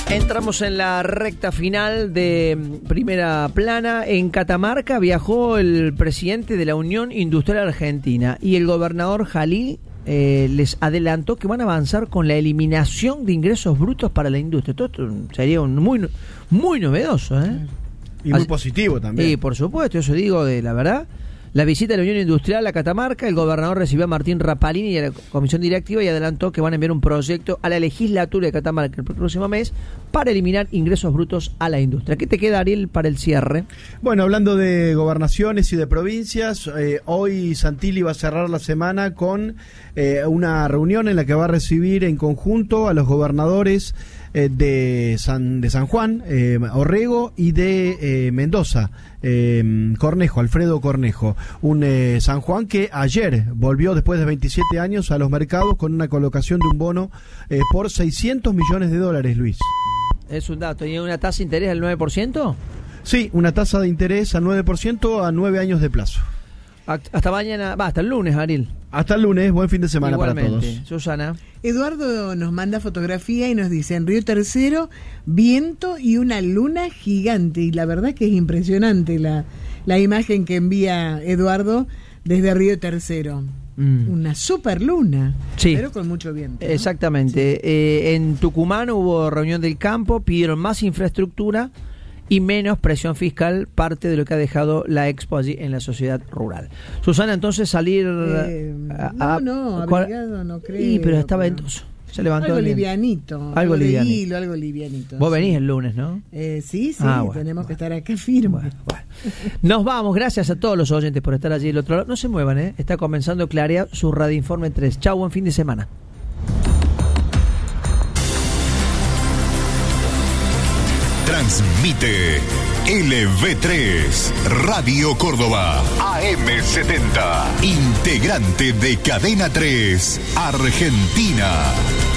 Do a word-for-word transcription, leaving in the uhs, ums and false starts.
Entramos en la recta final de Primera Plana. En Catamarca viajó el presidente de la Unión Industrial Argentina y el gobernador Jalil eh, les adelantó que van a avanzar con la eliminación de ingresos brutos para la industria. Todo esto sería un muy, muy novedoso, ¿eh? Y muy Así, positivo también. Y por supuesto, eso digo de la verdad. La visita de la Unión Industrial a Catamarca, el gobernador recibió a Martín Rapalini y a la comisión directiva y adelantó que van a enviar un proyecto a la legislatura de Catamarca el próximo mes para eliminar ingresos brutos a la industria. ¿Qué te queda, Ariel, para el cierre? Bueno, hablando de gobernaciones y de provincias, eh, hoy Santilli va a cerrar la semana con eh, una reunión en la que va a recibir en conjunto a los gobernadores eh, de, San, de San Juan, eh, Orrego, y de eh, Mendoza, eh, Cornejo, Alfredo Cornejo. Un eh, San Juan que ayer volvió después de veintisiete años a los mercados con una colocación de un bono eh, por seiscientos millones de dólares, Luis. Es un dato. ¿Y una tasa de interés del nueve por ciento? Sí, una tasa de interés al nueve por ciento a nueve años de plazo. Hasta mañana, va, hasta el lunes, Ariel. Hasta el lunes, buen fin de semana. Igualmente. Para todos. Susana. Eduardo nos manda fotografía y nos dice: en Río Tercero, viento y una luna gigante. Y la verdad que es impresionante la, la imagen que envía Eduardo desde Río Tercero. Mm. Una super luna, sí, pero con mucho viento, ¿no? Exactamente. Sí. Eh, en Tucumán hubo reunión del campo, pidieron más infraestructura y menos presión fiscal, parte de lo que ha dejado la Expo allí en la sociedad rural. Susana, entonces salir... Eh, a, a, no, no, abrigado no creo. Sí, pero estaba pero... ventoso. Se levantó algo bien. livianito, algo, algo livianito. de hilo, algo livianito. Vos sí. venís el lunes, ¿no? Eh, sí, sí, ah, bueno, tenemos bueno. que estar acá firmes. Bueno, bueno. Nos vamos, gracias a todos los oyentes por estar allí del otro lado. No se muevan, ¿eh? Está comenzando Clarea, su Radio Informe tres. Chau, buen fin de semana. Transmite L V tres, Radio Córdoba, A M setenta, integrante de Cadena tres, Argentina.